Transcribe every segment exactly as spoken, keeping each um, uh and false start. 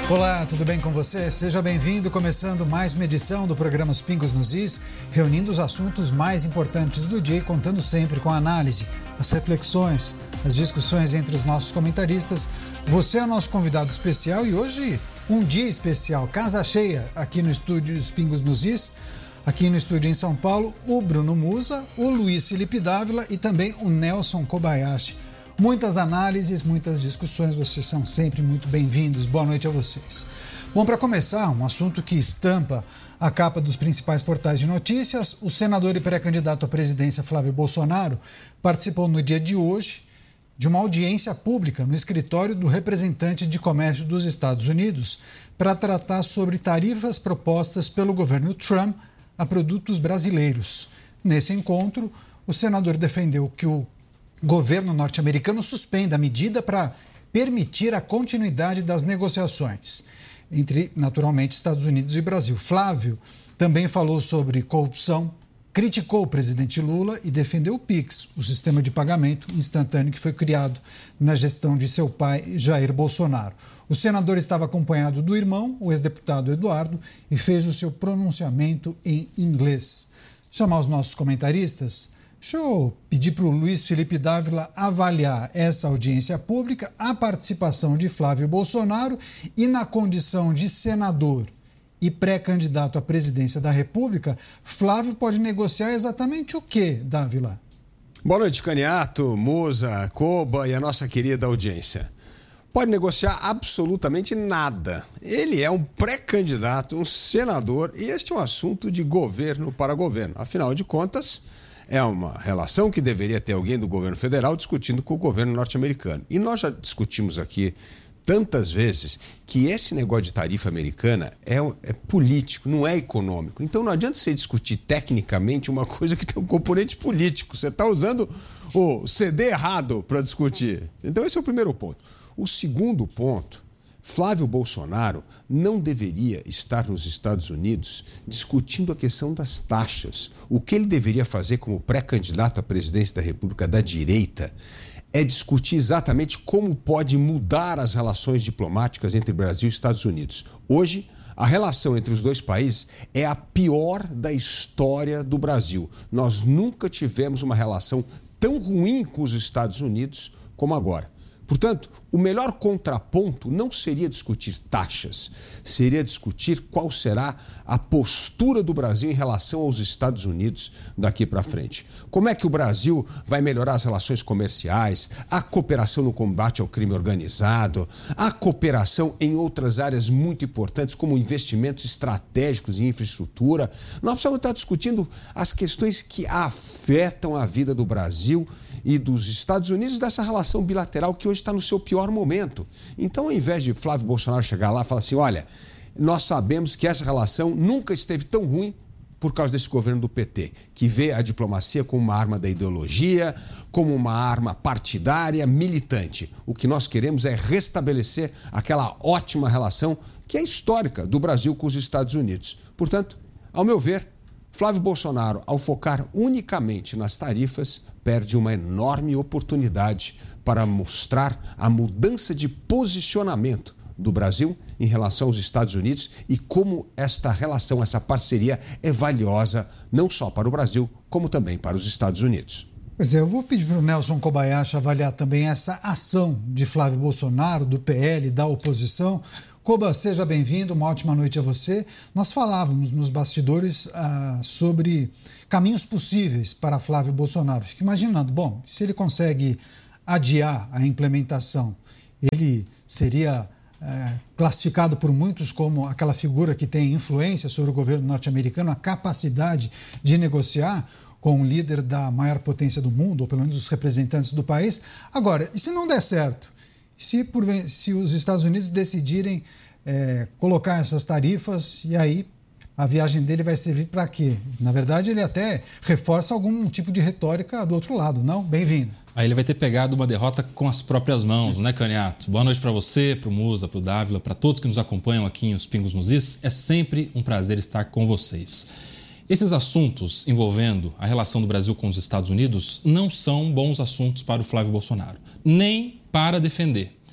Olá, tudo bem com você? Seja bem-vindo, começando mais uma edição do programa Os Pingos nos Is, reunindo os assuntos mais importantes do dia e contando sempre com a análise, as reflexões, as discussões entre os nossos comentaristas. Você é o nosso convidado especial e hoje um dia especial, casa cheia aqui no estúdio Os Pingos nos Is, aqui no estúdio em São Paulo, o Bruno Musa, o Luiz Felipe Dávila e também o Nelson Kobayashi. Muitas análises, muitas discussões, vocês são sempre muito bem-vindos. Boa noite a vocês. Bom, para começar, um assunto que estampa a capa dos principais portais de notícias, o senador e pré-candidato à presidência Flávio Bolsonaro participou no dia de hoje de uma audiência pública no escritório do representante de comércio dos Estados Unidos para tratar sobre tarifas propostas pelo governo Trump a produtos brasileiros. Nesse encontro, o senador defendeu que o governo norte-americano suspenda a medida para permitir a continuidade das negociações entre, naturalmente, Estados Unidos e Brasil. Flávio também falou sobre corrupção, criticou o presidente Lula e defendeu o Pix, o sistema de pagamento instantâneo que foi criado na gestão de seu pai, Jair Bolsonaro. O senador estava acompanhado do irmão, o ex-deputado Eduardo, e fez o seu pronunciamento em inglês. Chamar os nossos comentaristas. Deixa eu pedir para o Luiz Felipe Dávila avaliar essa audiência pública, a participação de Flávio Bolsonaro e, na condição de senador e pré-candidato à presidência da República, Flávio pode negociar exatamente o quê, Dávila? Boa noite, Caniato, Musa, Koba e a nossa querida audiência. Pode negociar absolutamente nada. Ele é um pré-candidato, um senador, e este é um assunto de governo para governo. Afinal de contas, é uma relação que deveria ter alguém do governo federal discutindo com o governo norte-americano. E nós já discutimos aqui tantas vezes que esse negócio de tarifa americana é, é político, não é econômico. Então não adianta você discutir tecnicamente uma coisa que tem um componente político. Você está usando o C D errado para discutir. Então esse é o primeiro ponto. O segundo ponto, Flávio Bolsonaro não deveria estar nos Estados Unidos discutindo a questão das taxas. O que ele deveria fazer como pré-candidato à presidência da República da direita é discutir exatamente como pode mudar as relações diplomáticas entre Brasil e Estados Unidos. Hoje, a relação entre os dois países é a pior da história do Brasil. Nós nunca tivemos uma relação tão ruim com os Estados Unidos como agora. Portanto, o melhor contraponto não seria discutir taxas, seria discutir qual será a postura do Brasil em relação aos Estados Unidos daqui para frente. Como é que o Brasil vai melhorar as relações comerciais, a cooperação no combate ao crime organizado, a cooperação em outras áreas muito importantes, como investimentos estratégicos em infraestrutura. Nós precisamos estar discutindo as questões que afetam a vida do Brasil e dos Estados Unidos, dessa relação bilateral que hoje está no seu pior momento. Então, ao invés de Flávio Bolsonaro chegar lá e falar assim, olha, nós sabemos que essa relação nunca esteve tão ruim por causa desse governo do P T, que vê a diplomacia como uma arma da ideologia, como uma arma partidária, militante. O que nós queremos é restabelecer aquela ótima relação que é histórica do Brasil com os Estados Unidos. Portanto, ao meu ver, Flávio Bolsonaro, ao focar unicamente nas tarifas, perde uma enorme oportunidade para mostrar a mudança de posicionamento do Brasil em relação aos Estados Unidos e como esta relação, essa parceria é valiosa não só para o Brasil, como também para os Estados Unidos. Pois é, eu vou pedir para o Nelson Kobayashi avaliar também essa ação de Flávio Bolsonaro, do P L, da oposição. Koba, seja bem-vindo, uma ótima noite a você. Nós falávamos nos bastidores ah, sobre caminhos possíveis para Flávio Bolsonaro. Fico imaginando, bom, se ele consegue adiar a implementação, ele seria é, classificado por muitos como aquela figura que tem influência sobre o governo norte-americano, a capacidade de negociar com o líder da maior potência do mundo, ou pelo menos os representantes do país. Agora, e se não der certo? Se, por, se os Estados Unidos decidirem é, colocar essas tarifas, e aí a viagem dele vai servir para quê? Na verdade, ele até reforça algum tipo de retórica do outro lado, não? Bem-vindo. Aí ele vai ter pegado uma derrota com as próprias mãos, né, Caniato? Boa noite para você, para o Musa, para o Dávila, para todos que nos acompanham aqui em Os Pingos nos Is. É sempre um prazer estar com vocês. Esses assuntos envolvendo a relação do Brasil com os Estados Unidos não são bons assuntos para o Flávio Bolsonaro, nem para defender.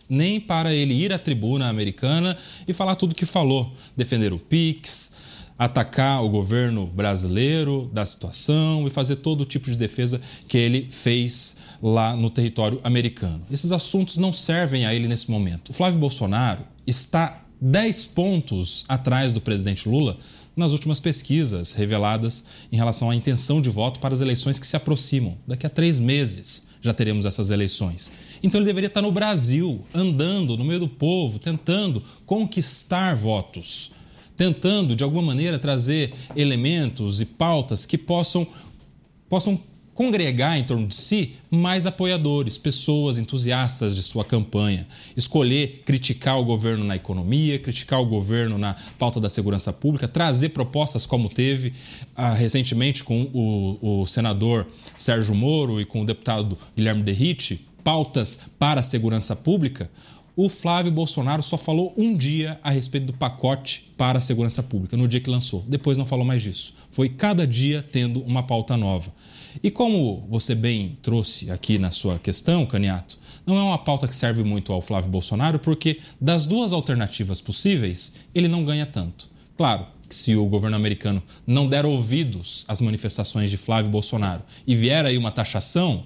nem para ele ir à tribuna americana e falar tudo o que falou, defender o Pix, atacar o governo brasileiro da situação e fazer todo tipo de defesa que ele fez lá no território americano. Esses assuntos não servem a ele nesse momento. O Flávio Bolsonaro está dez pontos atrás do presidente Lula nas últimas pesquisas reveladas em relação à intenção de voto para as eleições que se aproximam. Daqui a três meses já teremos essas eleições. Então ele deveria estar no Brasil, andando no meio do povo, tentando conquistar votos, tentando, de alguma maneira, trazer elementos e pautas que possam, possam congregar em torno de si mais apoiadores, pessoas entusiastas de sua campanha. Escolher criticar o governo na economia, criticar o governo na pauta da segurança pública, trazer propostas como teve ah, recentemente com o, o senador Sérgio Moro e com o deputado Guilherme Derrite, pautas para a segurança pública. O Flávio Bolsonaro só falou um dia a respeito do pacote para a segurança pública, no dia que lançou. Depois não falou mais disso. Foi cada dia tendo uma pauta nova. E como você bem trouxe aqui na sua questão, Caniato, não é uma pauta que serve muito ao Flávio Bolsonaro, porque das duas alternativas possíveis, ele não ganha tanto. Claro que se o governo americano não der ouvidos às manifestações de Flávio Bolsonaro e vier aí uma taxação,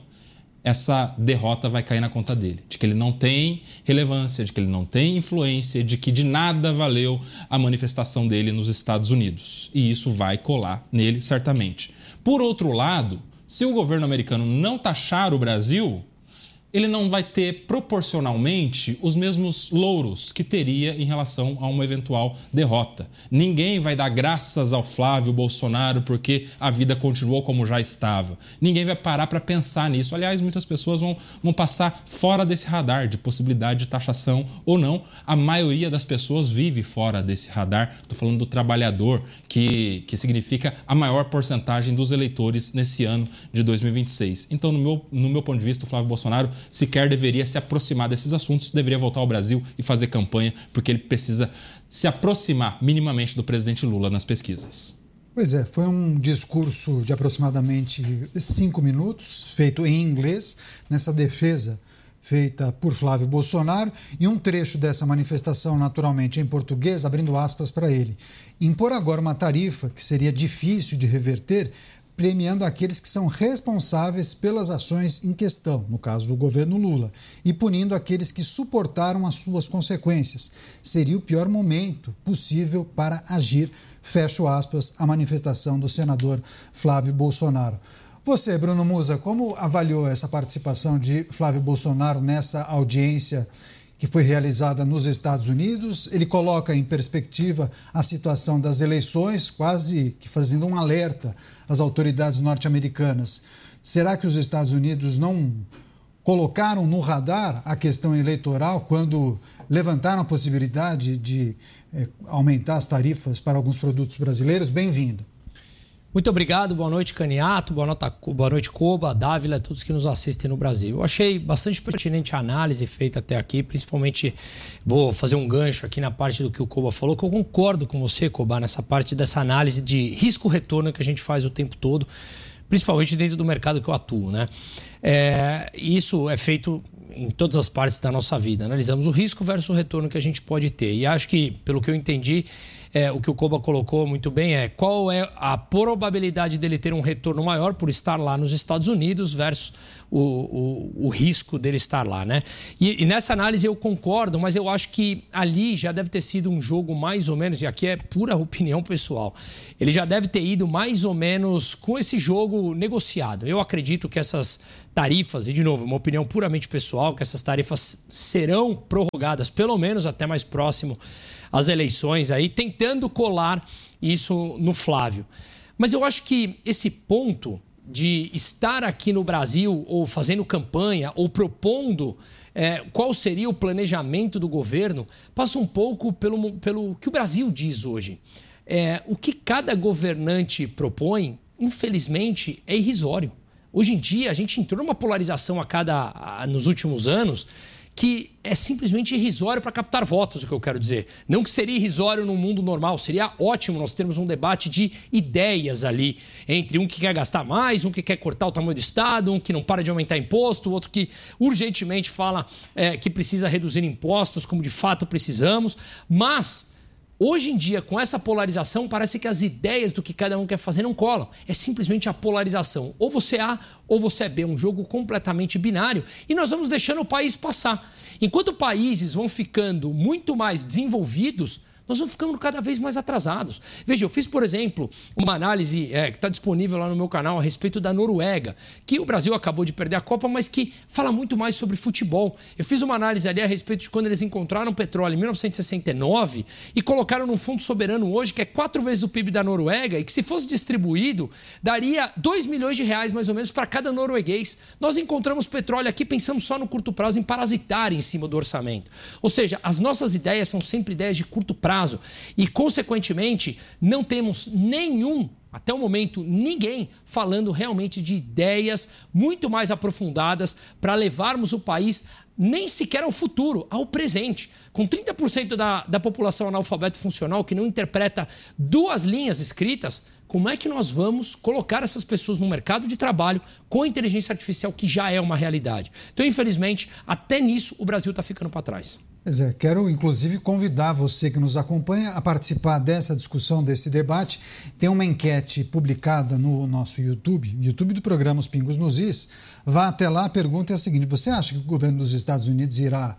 essa derrota vai cair na conta dele, de que ele não tem relevância, de que ele não tem influência, de que de nada valeu a manifestação dele nos Estados Unidos. E isso vai colar nele, certamente. Por outro lado, se o governo americano não taxar o Brasil, ele não vai ter proporcionalmente os mesmos louros que teria em relação a uma eventual derrota. Ninguém vai dar graças ao Flávio Bolsonaro porque a vida continuou como já estava. Ninguém vai parar para pensar nisso. Aliás, muitas pessoas vão, vão passar fora desse radar de possibilidade de taxação ou não. A maioria das pessoas vive fora desse radar. Estou falando do trabalhador, que, que significa a maior porcentagem dos eleitores nesse ano de dois mil e vinte e seis. Então, no meu, no meu ponto de vista, o Flávio Bolsonaro sequer deveria se aproximar desses assuntos, deveria voltar ao Brasil e fazer campanha, porque ele precisa se aproximar minimamente do presidente Lula nas pesquisas. Pois é, foi um discurso de aproximadamente cinco minutos, feito em inglês, nessa defesa feita por Flávio Bolsonaro, e um trecho dessa manifestação, naturalmente, em português, abrindo aspas para ele. Impor agora uma tarifa que seria difícil de reverter, premiando aqueles que são responsáveis pelas ações em questão, no caso do governo Lula, e punindo aqueles que suportaram as suas consequências. Seria o pior momento possível para agir, fecho aspas, a manifestação do senador Flávio Bolsonaro. Você, Bruno Musa, como avaliou essa participação de Flávio Bolsonaro nessa audiência que foi realizada nos Estados Unidos? Ele coloca em perspectiva a situação das eleições, quase que fazendo um alerta às autoridades norte-americanas. Será que os Estados Unidos não colocaram no radar a questão eleitoral quando levantaram a possibilidade de eh, aumentar as tarifas para alguns produtos brasileiros? Bem-vindo. Muito obrigado, boa noite, Caniato, boa, nota, boa noite, Coba, Dávila, todos que nos assistem no Brasil. Eu achei bastante pertinente a análise feita até aqui, principalmente vou fazer um gancho aqui na parte do que o Coba falou, que eu concordo com você, Coba, nessa parte dessa análise de risco-retorno que a gente faz o tempo todo, principalmente dentro do mercado que eu atuo, né? É, isso é feito em todas as partes da nossa vida. Analisamos o risco versus o retorno que a gente pode ter. E acho que, pelo que eu entendi, É, o que o Coba colocou muito bem é qual é a probabilidade dele ter um retorno maior por estar lá nos Estados Unidos versus o, o, o risco dele estar lá, né? E, e nessa análise eu concordo, mas eu acho que ali já deve ter sido um jogo mais ou menos, e aqui é pura opinião pessoal, ele já deve ter ido mais ou menos com esse jogo negociado. Eu acredito que essas tarifas, e de novo, uma opinião puramente pessoal, que essas tarifas serão prorrogadas pelo menos até mais próximo às eleições aí, tentando colar isso no Flávio. Mas eu acho que esse ponto de estar aqui no Brasil ou fazendo campanha ou propondo é, qual seria o planejamento do governo passa um pouco pelo, pelo que o Brasil diz hoje. É, o que cada governante propõe, infelizmente, é irrisório. Hoje em dia, a gente entrou numa polarização a cada, a, nos últimos anos que é simplesmente irrisório para captar votos, o que eu quero dizer. Não que seria irrisório no mundo normal, seria ótimo nós termos um debate de ideias ali, entre um que quer gastar mais, um que quer cortar o tamanho do Estado, um que não para de aumentar imposto, outro que urgentemente fala é, que precisa reduzir impostos, como de fato precisamos, mas... Hoje em dia, com essa polarização, parece que as ideias do que cada um quer fazer não colam. É simplesmente a polarização. Ou você é A ou você é B. Um jogo completamente binário. E nós vamos deixando o país passar. Enquanto países vão ficando muito mais desenvolvidos, nós vamos ficando cada vez mais atrasados. Veja, eu fiz, por exemplo, uma análise é, que está disponível lá no meu canal a respeito da Noruega, que o Brasil acabou de perder a Copa, mas que fala muito mais sobre futebol. Eu fiz uma análise ali a respeito de quando eles encontraram petróleo em mil novecentos e sessenta e nove e colocaram num fundo soberano hoje, que é quatro vezes o P I B da Noruega, e que se fosse distribuído, daria dois milhões de reais mais ou menos para cada norueguês. Nós encontramos petróleo aqui, pensamos só no curto prazo, em parasitar em cima do orçamento. Ou seja, as nossas ideias são sempre ideias de curto prazo. E, consequentemente, não temos nenhum, até o momento, ninguém falando realmente de ideias muito mais aprofundadas para levarmos o país nem sequer ao futuro, ao presente. Com trinta por cento da, da população analfabeto funcional que não interpreta duas linhas escritas, como é que nós vamos colocar essas pessoas no mercado de trabalho com a inteligência artificial, que já é uma realidade? Então, infelizmente, até nisso o Brasil está ficando para trás. Pois é, quero inclusive convidar você que nos acompanha a participar dessa discussão, desse debate. Tem uma enquete publicada no nosso YouTube, YouTube do programa Os Pingos nos Is. Vá até lá, a pergunta é a seguinte: você acha que o governo dos Estados Unidos irá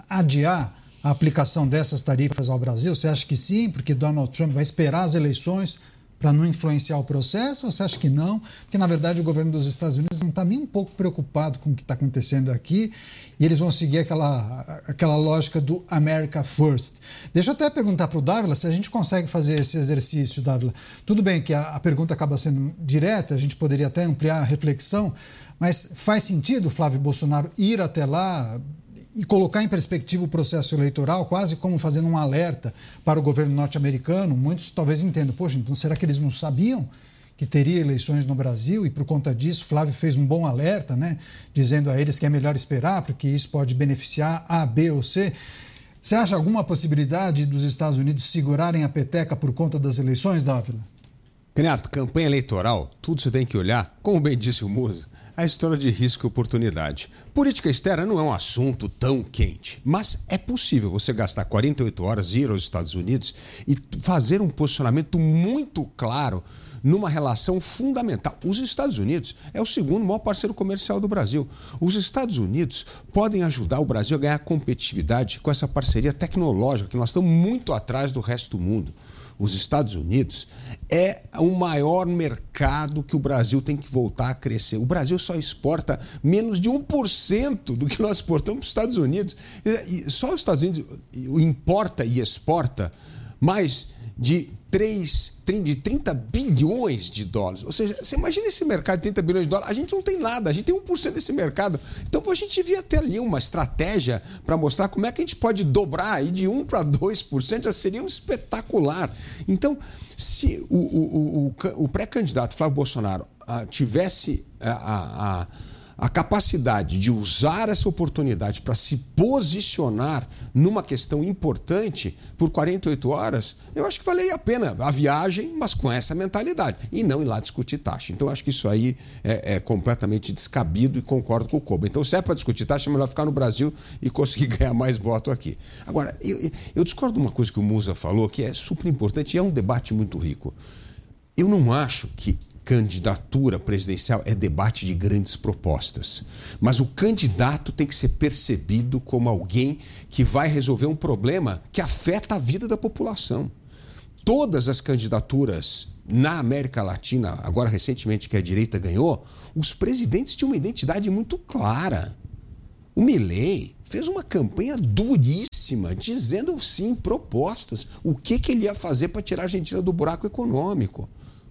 adiar a aplicação dessas tarifas ao Brasil? Você acha que sim, porque Donald Trump vai esperar as eleições para não influenciar o processo, ou você acha que não? Porque, na verdade, o governo dos Estados Unidos não está nem um pouco preocupado com o que está acontecendo aqui e eles vão seguir aquela, aquela lógica do America First. Deixa eu até perguntar para o Dávila se a gente consegue fazer esse exercício, Dávila. Tudo bem que a, a pergunta acaba sendo direta, a gente poderia até ampliar a reflexão, mas faz sentido o Flávio Bolsonaro ir até lá e colocar em perspectiva o processo eleitoral, quase como fazendo um alerta para o governo norte-americano? Muitos talvez entendam, poxa, então será que eles não sabiam que teria eleições no Brasil e por conta disso Flávio fez um bom alerta, né, dizendo a eles que é melhor esperar porque isso pode beneficiar A, B ou C. Você acha alguma possibilidade dos Estados Unidos segurarem a peteca por conta das eleições, Dávila? Caniato, campanha eleitoral, tudo você tem que olhar, como bem disse o Musa, a história de risco e oportunidade. Política externa não é um assunto tão quente, mas é possível você gastar quarenta e oito horas, ir aos Estados Unidos e fazer um posicionamento muito claro numa relação fundamental. Os Estados Unidos é o segundo maior parceiro comercial do Brasil. Os Estados Unidos podem ajudar o Brasil a ganhar competitividade com essa parceria tecnológica, que nós estamos muito atrás do resto do mundo. Os Estados Unidos é o maior mercado que o Brasil tem que voltar a crescer. O Brasil só exporta menos de um por cento do que nós exportamos para os Estados Unidos. E só os Estados Unidos importa e exporta mais de, três, de trinta bilhões de dólares. Ou seja, você imagina esse mercado de trinta bilhões de dólares, a gente não tem nada, a gente tem um por cento desse mercado. Então a gente devia ter ali uma estratégia para mostrar como é que a gente pode dobrar aí de um para dois por cento, já seria um espetacular. Então, se o, o, o, o pré-candidato Flávio Bolsonaro ah, tivesse a, a, a a capacidade de usar essa oportunidade para se posicionar numa questão importante por quarenta e oito horas, eu acho que valeria a pena a viagem, mas com essa mentalidade, e não ir lá discutir taxa. Então, eu acho que isso aí é, é completamente descabido e concordo com o Koba. Então, se é para discutir taxa, é melhor ficar no Brasil e conseguir ganhar mais voto aqui. Agora, eu, eu discordo de uma coisa que o Musa falou, que é super importante e é um debate muito rico. Eu não acho que candidatura presidencial é debate de grandes propostas. Mas o candidato tem que ser percebido como alguém que vai resolver um problema que afeta a vida da população. Todas as candidaturas na América Latina, agora recentemente que a direita ganhou, os presidentes tinham uma identidade muito clara. O Milei fez uma campanha duríssima, dizendo sim, propostas, o que, que ele ia fazer para tirar a Argentina do buraco econômico.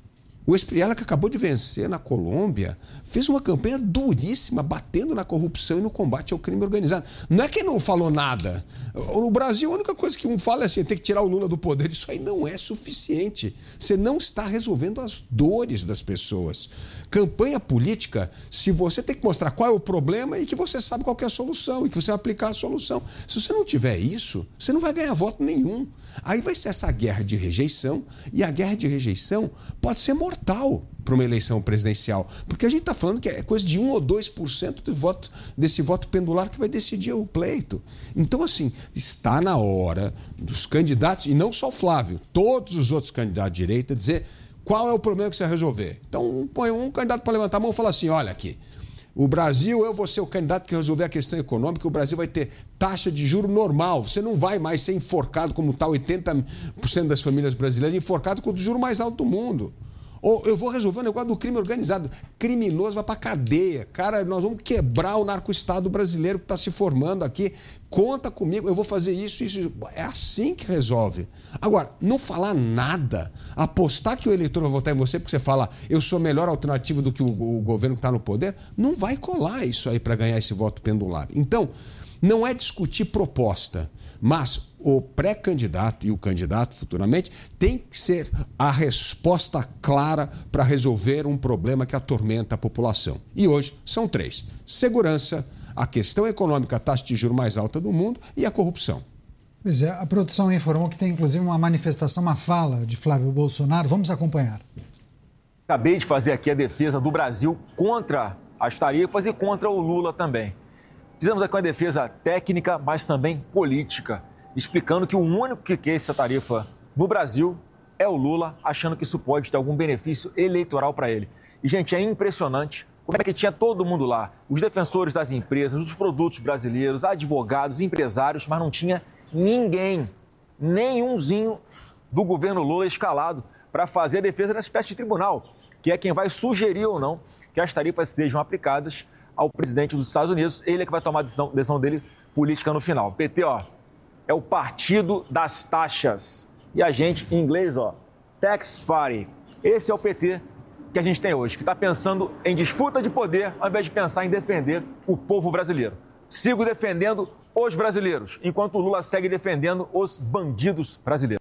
O Espriella, que acabou de vencer na Colômbia, fez uma campanha duríssima, batendo na corrupção e no combate ao crime organizado. Não é que não falou nada. No Brasil, a única coisa que um fala é assim, tem que tirar o Lula do poder. Isso aí não é suficiente. Você não está resolvendo as dores das pessoas. Campanha política, se você tem que mostrar qual é o problema e que você sabe qual que é a solução e que você vai aplicar a solução. Se você não tiver isso, você não vai ganhar voto nenhum. Aí vai ser essa guerra de rejeição, e a guerra de rejeição pode ser mortal para uma eleição presidencial, porque a gente está falando que é coisa de um ou dois por cento do voto, desse voto pendular que vai decidir o pleito. Então, assim, está na hora dos candidatos, e não só o Flávio, todos os outros candidatos de direita, dizer qual é o problema que você vai resolver. Então, põe um candidato para levantar a mão e falar assim, olha aqui, o Brasil, eu vou ser o candidato que resolver a questão econômica, o Brasil vai ter taxa de juro normal, você não vai mais ser enforcado como está oitenta por cento das famílias brasileiras, enforcado com o juro mais alto do mundo. Ou eu vou resolver o negócio do crime organizado. Criminoso vai para cadeia. Cara, nós vamos quebrar o narco-estado brasileiro que está se formando aqui. Conta comigo, eu vou fazer isso, isso. É assim que resolve. Agora, não falar nada, apostar que o eleitor vai votar em você porque você fala eu sou melhor alternativa do que o, o governo que está no poder, não vai colar isso aí para ganhar esse voto pendular. Então, não é discutir proposta, mas o pré-candidato e o candidato futuramente tem que ser a resposta clara para resolver um problema que atormenta a população. E hoje são três: segurança, a questão econômica, a taxa de juros mais alta do mundo e a corrupção. Pois é, a produção informou que tem inclusive uma manifestação, uma fala de Flávio Bolsonaro. Vamos acompanhar. Acabei de fazer aqui a defesa do Brasil contra as tarifas e contra o Lula também. Fizemos aqui uma defesa técnica, mas também política, explicando que o único que quer essa tarifa no Brasil é o Lula, achando que isso pode ter algum benefício eleitoral para ele. E, gente, é impressionante como é que tinha todo mundo lá, os defensores das empresas, os produtos brasileiros, advogados, empresários, mas não tinha ninguém, nenhumzinho do governo Lula escalado para fazer a defesa dessa espécie de tribunal, que é quem vai sugerir ou não que as tarifas sejam aplicadas ao presidente dos Estados Unidos. Ele é que vai tomar a decisão, decisão dele política no final. P T, ó, é o partido das taxas. E a gente, em inglês, ó, Tax Party. Esse é o P T que a gente tem hoje, que está pensando em disputa de poder ao invés de pensar em defender o povo brasileiro. Sigo defendendo os brasileiros, enquanto o Lula segue defendendo os bandidos brasileiros.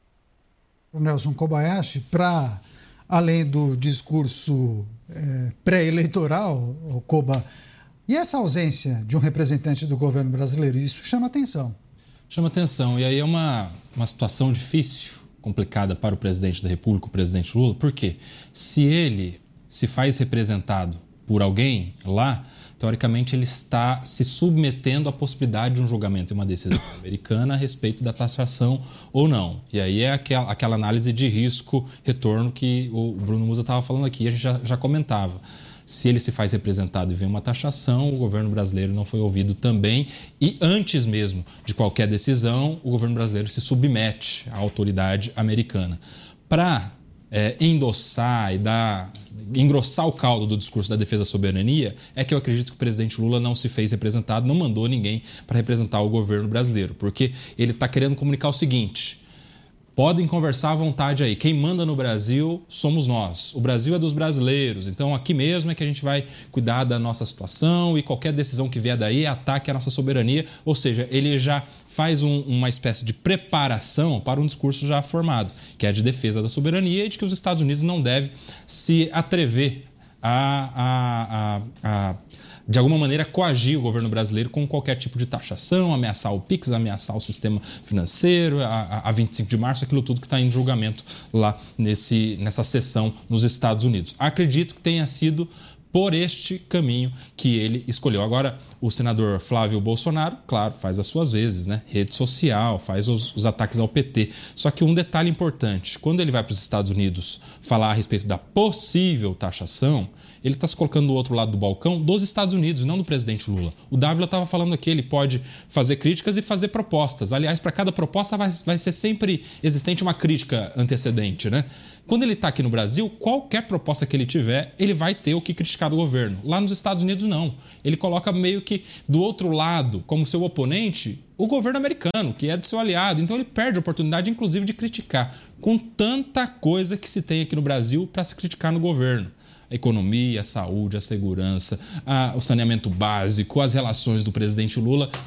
O Nelson Kobayashi, para além do discurso é, pré-eleitoral, o Koba, e essa ausência de um representante do governo brasileiro, isso chama atenção. Chama atenção, e aí é uma, uma situação difícil, complicada para o presidente da República, o presidente Lula, porque se ele se faz representado por alguém lá, teoricamente ele está se submetendo à possibilidade de um julgamento e uma decisão americana a respeito da taxação ou não. E aí é aquela, aquela análise de risco-retorno que o Bruno Musa estava falando aqui, a gente já, já comentava. Se ele se faz representado e vem uma taxação, o governo brasileiro não foi ouvido também. E antes mesmo de qualquer decisão, o governo brasileiro se submete à autoridade americana. Para é, endossar e dar, engrossar o caldo do discurso da defesa da soberania, é que eu acredito que o presidente Lula não se fez representado, não mandou ninguém para representar o governo brasileiro. Porque ele está querendo comunicar o seguinte: podem conversar à vontade aí. Quem manda no Brasil somos nós. O Brasil é dos brasileiros. Então, aqui mesmo é que a gente vai cuidar da nossa situação e qualquer decisão que vier daí é ataque à nossa soberania. Ou seja, ele já faz um, uma espécie de preparação para um discurso já formado, que é de defesa da soberania e de que os Estados Unidos não devem se atrever a... a, a, a de alguma maneira, coagir o governo brasileiro com qualquer tipo de taxação, ameaçar o Pix, ameaçar o sistema financeiro, a, a vinte e cinco de março, aquilo tudo que está em julgamento lá nesse, nessa sessão nos Estados Unidos. Acredito que tenha sido por este caminho que ele escolheu. Agora, o senador Flávio Bolsonaro, claro, faz as suas vezes, né? Rede social, faz os, os ataques ao P T. Só que um detalhe importante, quando ele vai para os Estados Unidos falar a respeito da possível taxação, ele está se colocando do outro lado do balcão dos Estados Unidos, não do presidente Lula. O Dávila estava falando aqui, ele pode fazer críticas e fazer propostas. Aliás, para cada proposta vai, vai ser sempre existente uma crítica antecedente, né? Quando ele está aqui no Brasil, qualquer proposta que ele tiver, ele vai ter o que criticar. criticado o governo. Lá nos Estados Unidos, não. Ele coloca meio que do outro lado, como seu oponente, o governo americano, que é de seu aliado. Então ele perde a oportunidade, inclusive, de criticar. Com tanta coisa que se tem aqui no Brasil para se criticar no governo. A economia, a saúde, a segurança, a, o saneamento básico, as relações do presidente Lula.